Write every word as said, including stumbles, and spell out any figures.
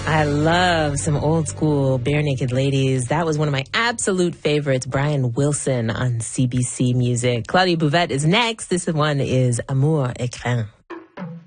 I love some old school Bare Naked Ladies. That was one of my absolute favorites, Brian Wilson on C B C Music. Claudia Bouvette is next. This one is Amour Écrin.